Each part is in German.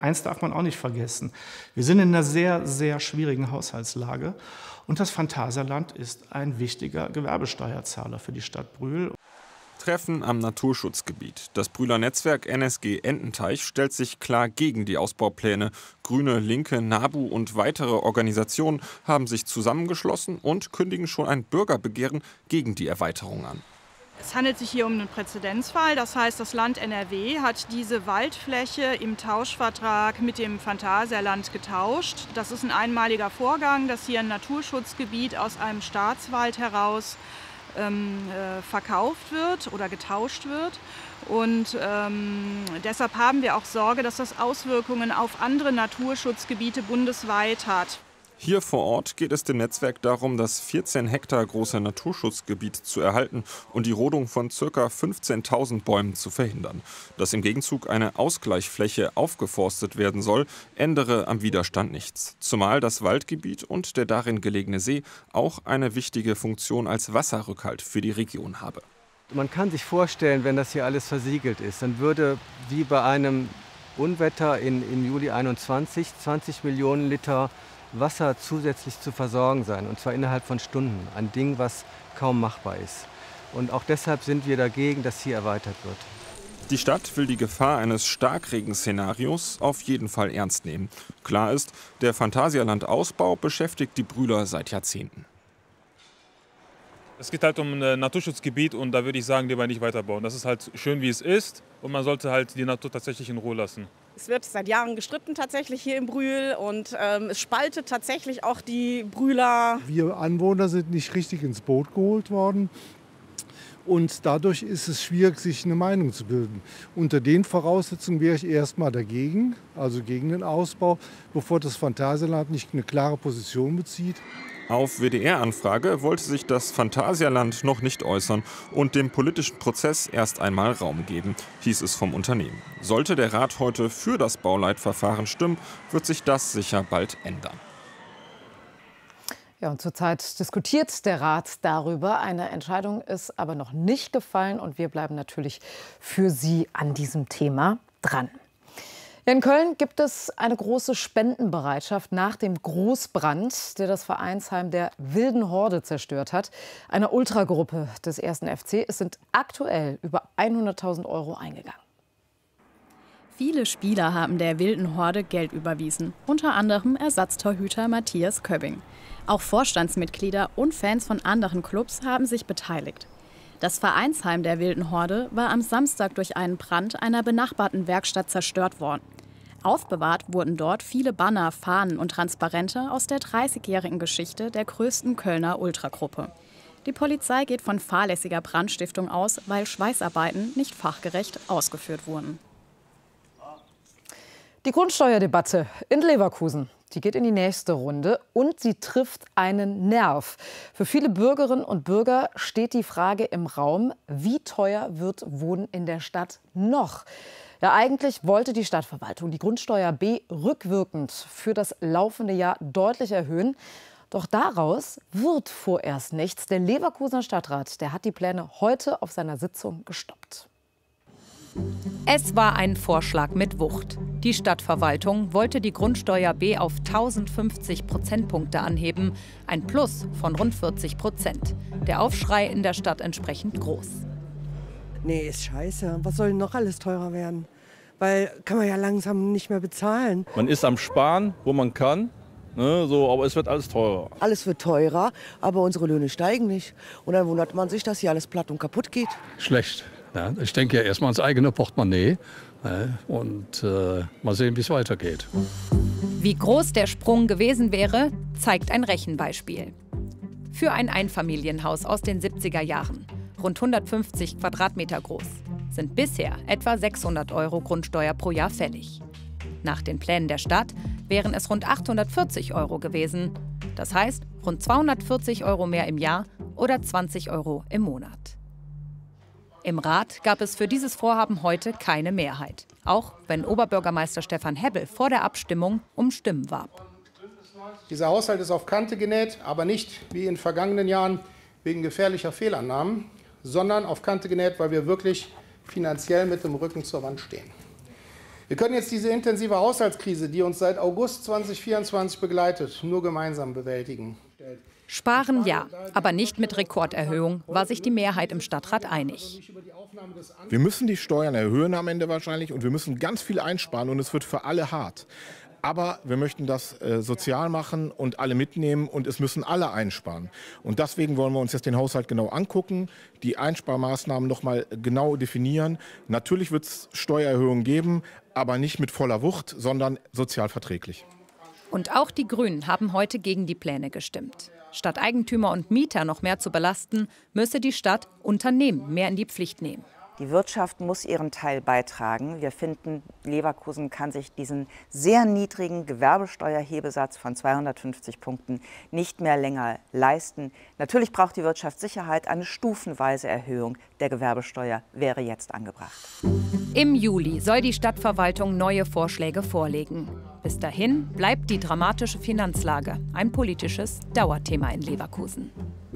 Eins darf man auch nicht vergessen. Wir sind in einer sehr, sehr schwierigen Haushaltslage. Und das Phantasialand ist ein wichtiger Gewerbesteuerzahler für die Stadt Brühl. Treffen am Naturschutzgebiet. Das Brühler Netzwerk NSG Ententeich stellt sich klar gegen die Ausbaupläne. Grüne, Linke, NABU und weitere Organisationen haben sich zusammengeschlossen und kündigen schon ein Bürgerbegehren gegen die Erweiterung an. Es handelt sich hier um einen Präzedenzfall. Das heißt, das Land NRW hat diese Waldfläche im Tauschvertrag mit dem Phantasialand getauscht. Das ist ein einmaliger Vorgang, dass hier ein Naturschutzgebiet aus einem Staatswald heraus verkauft wird oder getauscht wird. Und deshalb haben wir auch Sorge, dass das Auswirkungen auf andere Naturschutzgebiete bundesweit hat. Hier vor Ort geht es dem Netzwerk darum, das 14 Hektar große Naturschutzgebiet zu erhalten und die Rodung von ca. 15.000 Bäumen zu verhindern. Dass im Gegenzug eine Ausgleichsfläche aufgeforstet werden soll, ändere am Widerstand nichts. Zumal das Waldgebiet und der darin gelegene See auch eine wichtige Funktion als Wasserrückhalt für die Region habe. Man kann sich vorstellen, wenn das hier alles versiegelt ist, dann würde wie bei einem Unwetter im Juli 21 20 Millionen Liter Wasser zusätzlich zu versorgen sein, und zwar innerhalb von Stunden. Ein Ding, was kaum machbar ist. Und auch deshalb sind wir dagegen, dass hier erweitert wird. Die Stadt will die Gefahr eines Starkregen-Szenarios auf jeden Fall ernst nehmen. Klar ist, der Phantasialand-Ausbau beschäftigt die Brühler seit Jahrzehnten. Es geht halt um ein Naturschutzgebiet und da würde ich sagen, lieber nicht weiterbauen. Das ist halt schön, wie es ist, und man sollte halt die Natur tatsächlich in Ruhe lassen. Es wird seit Jahren gestritten tatsächlich hier in Brühl und es spaltet tatsächlich auch die Brühler. Wir Anwohner sind nicht richtig ins Boot geholt worden. Und dadurch ist es schwierig, sich eine Meinung zu bilden. Unter den Voraussetzungen wäre ich erstmal dagegen, also gegen den Ausbau, bevor das Phantasialand nicht eine klare Position bezieht. Auf WDR-Anfrage wollte sich das Phantasialand noch nicht äußern und dem politischen Prozess erst einmal Raum geben, hieß es vom Unternehmen. Sollte der Rat heute für das Bauleitverfahren stimmen, wird sich das sicher bald ändern. Ja, und zurzeit diskutiert der Rat darüber. Eine Entscheidung ist aber noch nicht gefallen und wir bleiben natürlich für Sie an diesem Thema dran. In Köln gibt es eine große Spendenbereitschaft nach dem Großbrand, der das Vereinsheim der Wilden Horde zerstört hat. Einer Ultragruppe des 1. FC. Es sind aktuell über 100.000 € eingegangen. Viele Spieler haben der Wilden Horde Geld überwiesen, unter anderem Ersatztorhüter Matthias Köbbing. Auch Vorstandsmitglieder und Fans von anderen Clubs haben sich beteiligt. Das Vereinsheim der Wilden Horde war am Samstag durch einen Brand einer benachbarten Werkstatt zerstört worden. Aufbewahrt wurden dort viele Banner, Fahnen und Transparente aus der 30-jährigen Geschichte der größten Kölner Ultragruppe. Die Polizei geht von fahrlässiger Brandstiftung aus, weil Schweißarbeiten nicht fachgerecht ausgeführt wurden. Die Grundsteuerdebatte in Leverkusen, die geht in die nächste Runde und sie trifft einen Nerv. Für viele Bürgerinnen und Bürger steht die Frage im Raum, wie teuer wird Wohnen in der Stadt noch? Ja, eigentlich wollte die Stadtverwaltung die Grundsteuer B rückwirkend für das laufende Jahr deutlich erhöhen. Doch daraus wird vorerst nichts. Der Leverkusener Stadtrat, der hat die Pläne heute auf seiner Sitzung gestoppt. Es war ein Vorschlag mit Wucht. Die Stadtverwaltung wollte die Grundsteuer B auf 1050 Prozentpunkte anheben, ein Plus von rund 40%. Der Aufschrei in der Stadt entsprechend groß. Nee, ist scheiße. Was soll denn noch alles teurer werden? Weil kann man ja langsam nicht mehr bezahlen. Man ist am Sparen, wo man kann, ne, so, aber es wird alles teurer. Alles wird teurer, aber unsere Löhne steigen nicht. Und dann wundert man sich, dass hier alles platt und kaputt geht. Schlecht. Ja, ich denke ja erstmal ans eigene Portemonnaie und mal sehen, wie es weitergeht. Wie groß der Sprung gewesen wäre, zeigt ein Rechenbeispiel. Für ein Einfamilienhaus aus den 70er Jahren, rund 150 Quadratmeter groß, sind bisher etwa 600 € Grundsteuer pro Jahr fällig. Nach den Plänen der Stadt wären es rund 840 € gewesen. Das heißt, rund 240 € mehr im Jahr oder 20 € im Monat. Im Rat gab es für dieses Vorhaben heute keine Mehrheit. Auch wenn Oberbürgermeister Stefan Hebbel vor der Abstimmung um Stimmen warb. Dieser Haushalt ist auf Kante genäht, aber nicht wie in vergangenen Jahren wegen gefährlicher Fehlannahmen, sondern auf Kante genäht, weil wir wirklich finanziell mit dem Rücken zur Wand stehen. Wir können jetzt diese intensive Haushaltskrise, die uns seit August 2024 begleitet, nur gemeinsam bewältigen. Sparen ja, aber nicht mit Rekorderhöhung, war sich die Mehrheit im Stadtrat einig. Wir müssen die Steuern erhöhen am Ende wahrscheinlich und wir müssen ganz viel einsparen und es wird für alle hart. Aber wir möchten das sozial machen und alle mitnehmen und es müssen alle einsparen. Und deswegen wollen wir uns jetzt den Haushalt genau angucken, die Einsparmaßnahmen noch mal genau definieren. Natürlich wird es Steuererhöhungen geben, aber nicht mit voller Wucht, sondern sozial verträglich. Und auch die Grünen haben heute gegen die Pläne gestimmt. Statt Eigentümer und Mieter noch mehr zu belasten, müsse die Stadt Unternehmen mehr in die Pflicht nehmen. Die Wirtschaft muss ihren Teil beitragen. Wir finden, Leverkusen kann sich diesen sehr niedrigen Gewerbesteuerhebesatz von 250 Punkten nicht mehr länger leisten. Natürlich braucht die Wirtschaft Sicherheit. Eine stufenweise Erhöhung der Gewerbesteuer wäre jetzt angebracht. Im Juli soll die Stadtverwaltung neue Vorschläge vorlegen. Bis dahin bleibt die dramatische Finanzlage ein politisches Dauerthema in Leverkusen.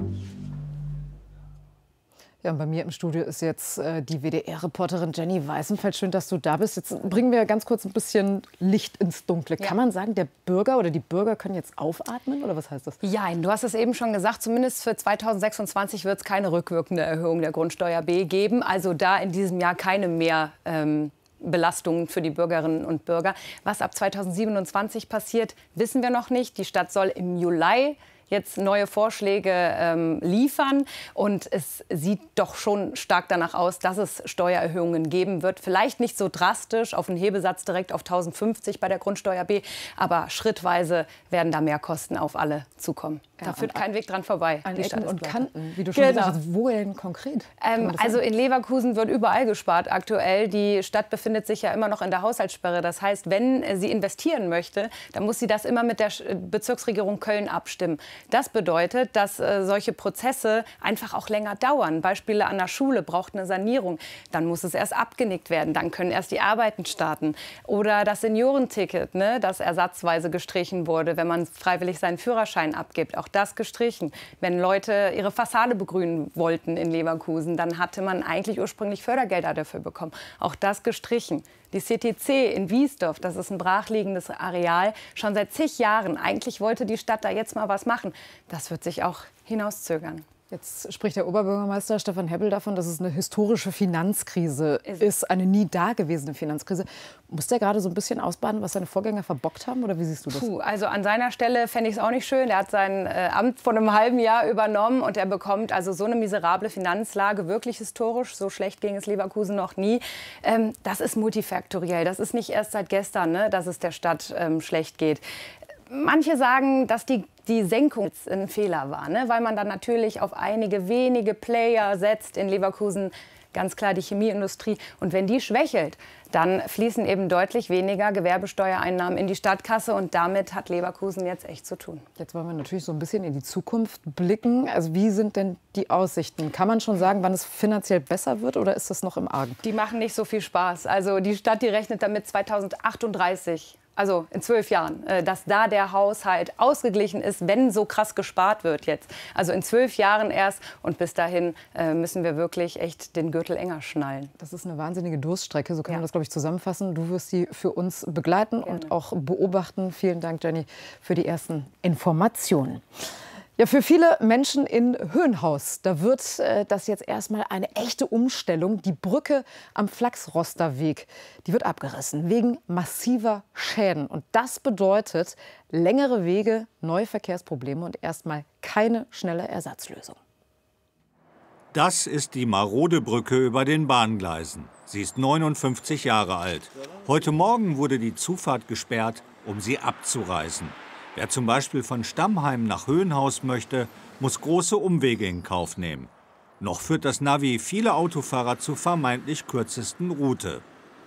Ja, und bei mir im Studio ist jetzt die WDR-Reporterin Jenny Weißenfeld. Schön, dass du da bist. Jetzt bringen wir ganz kurz ein bisschen Licht ins Dunkle. Kann man sagen, der Bürger oder die Bürger können jetzt aufatmen? Oder was heißt das? Ja, du hast es eben schon gesagt, zumindest für 2026 wird es keine rückwirkende Erhöhung der Grundsteuer B geben. Also da in diesem Jahr keine mehr Belastungen für die Bürgerinnen und Bürger. Was ab 2027 passiert, wissen wir noch nicht. Die Stadt soll im Juli jetzt neue Vorschläge liefern. Und es sieht doch schon stark danach aus, dass es Steuererhöhungen geben wird. Vielleicht nicht so drastisch auf einen Hebesatz direkt auf 1050 bei der Grundsteuer B, aber schrittweise werden da mehr Kosten auf alle zukommen. Da führt kein Weg dran vorbei. An Ecken und Kanten, wie du schon gesagt hast. Wo denn konkret? Also in Leverkusen wird überall gespart aktuell. Die Stadt befindet sich ja immer noch in der Haushaltssperre. Das heißt, wenn sie investieren möchte, dann muss sie das immer mit der Bezirksregierung Köln abstimmen. Das bedeutet, dass solche Prozesse einfach auch länger dauern. Beispiele an der Schule braucht eine Sanierung. Dann muss es erst abgenickt werden. Dann können erst die Arbeiten starten. Oder das Seniorenticket, ne, das ersatzweise gestrichen wurde, wenn man freiwillig seinen Führerschein abgibt. Auch das gestrichen. Wenn Leute ihre Fassade begrünen wollten in Leverkusen, dann hatte man eigentlich ursprünglich Fördergelder dafür bekommen. Auch das gestrichen. Die CTC in Wiesdorf, das ist ein brachliegendes Areal, schon seit zig Jahren. Eigentlich wollte die Stadt da jetzt mal was machen. Das wird sich auch hinauszögern. Jetzt spricht der Oberbürgermeister Stefan Hebbel davon, dass es eine historische Finanzkrise ist, eine nie dagewesene Finanzkrise. Muss der gerade so ein bisschen ausbaden, was seine Vorgänger verbockt haben? Oder wie siehst du das? Also an seiner Stelle fände ich es auch nicht schön. Er hat sein Amt vor einem halben Jahr übernommen und er bekommt also so eine miserable Finanzlage, wirklich historisch. So schlecht ging es Leverkusen noch nie. Das ist multifaktoriell. Das ist nicht erst seit gestern, ne, dass es der Stadt schlecht geht. Manche sagen, dass die Senkung jetzt ein Fehler war, ne? Weil man dann natürlich auf einige wenige Player setzt in Leverkusen, ganz klar die Chemieindustrie. Und wenn die schwächelt, dann fließen eben deutlich weniger Gewerbesteuereinnahmen in die Stadtkasse. Und damit hat Leverkusen jetzt echt zu tun. Jetzt wollen wir natürlich so ein bisschen in die Zukunft blicken. Also wie sind denn die Aussichten? Kann man schon sagen, wann es finanziell besser wird oder ist das noch im Argen? Die machen nicht so viel Spaß. Also die Stadt, die rechnet damit 2038. Also in 12 Jahren, dass da der Haushalt ausgeglichen ist, wenn so krass gespart wird jetzt. Also in 12 Jahren erst und bis dahin müssen wir wirklich echt den Gürtel enger schnallen. Das ist eine wahnsinnige Durststrecke, so kann man das, glaube ich, zusammenfassen. Du wirst sie für uns begleiten und auch beobachten. Vielen Dank, Jenny, für die ersten Informationen. Ja, für viele Menschen in Höhenhaus, da wird das jetzt erstmal eine echte Umstellung. Die Brücke am Flachsroster-Weg, die wird abgerissen wegen massiver Schäden. Und das bedeutet längere Wege, neue Verkehrsprobleme und erstmal keine schnelle Ersatzlösung. Das ist die marode Brücke über den Bahngleisen. Sie ist 59 Jahre alt. Heute Morgen wurde die Zufahrt gesperrt, um sie abzureißen. Wer zum Beispiel von Stammheim nach Höhenhaus möchte, muss große Umwege in Kauf nehmen. Noch führt das Navi viele Autofahrer zur vermeintlich kürzesten Route.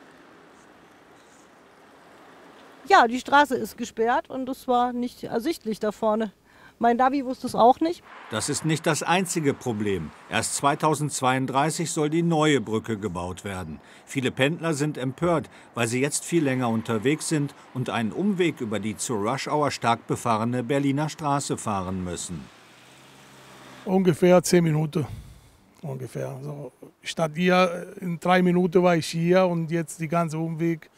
Ja, die Straße ist gesperrt und es war nicht ersichtlich da vorne. Mein Navi wusste es auch nicht. Das ist nicht das einzige Problem. Erst 2032 soll die neue Brücke gebaut werden. Viele Pendler sind empört, weil sie jetzt viel länger unterwegs sind und einen Umweg über die zur Rush-Hour stark befahrene Berliner Straße fahren müssen. Ungefähr 10 Minuten. Ungefähr. So, statt hier in 3 Minuten war ich hier und jetzt die ganze Umweg